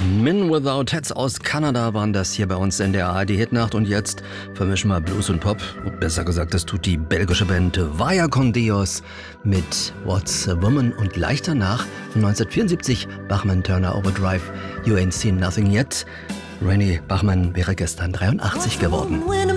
Men Without Hats aus Kanada waren das hier bei uns in der ARD-Hitnacht. Und jetzt vermischen wir Blues und Pop. Besser gesagt, das tut die belgische Band Vaya con Dios mit What's a Woman. Und gleich danach, 1974, Bachman Turner Overdrive, You Ain't Seen Nothing Yet. Rennie Bachman wäre gestern 83 geworden.